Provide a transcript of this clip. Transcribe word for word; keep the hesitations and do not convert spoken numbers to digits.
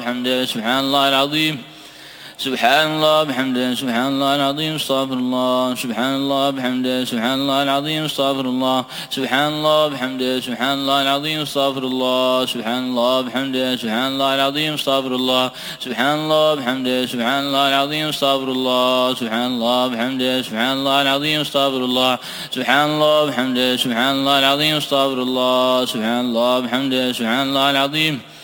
بحمده سبحان الله العظيم سبحان الله بحمده سبحان الله العظيم استغفر الله سبحان الله بحمده سبحان الله العظيم استغفر الله سبحان الله بحمده سبحان الله العظيم استغفر الله سبحان الله بحمده سبحان الله العظيم استغفر الله سبحان الله بحمده سبحان الله العظيم استغفر الله سبحان الله بحمده سبحان الله العظيم استغفر الله سبحان الله بحمده سبحان الله العظيم استغفر الله سبحان الله بحمده سبحان الله العظيم